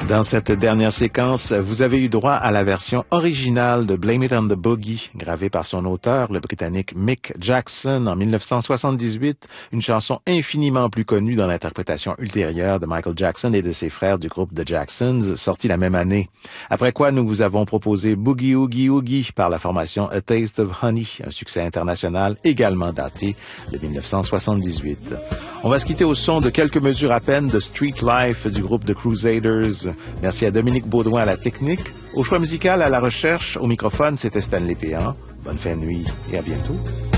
Dans cette dernière séquence, vous avez eu droit à la version originale de Blame It on the Boogie, gravée par son auteur, le Britannique Mick Jackson, en 1978, une chanson infiniment plus connue dans l'interprétation ultérieure de Michael Jackson et de ses frères du groupe The Jacksons, sortie la même année. Après quoi, nous vous avons proposé Boogie Oogie Oogie par la formation A Taste of Honey, un succès international également daté de 1978. On va se quitter au son de quelques mesures à peine de Street Life du groupe The Crusaders. Merci à Dominique Baudouin à la technique. Au choix musical, à la recherche, au microphone, c'était Stanley Péan. Bonne fin de nuit et à bientôt.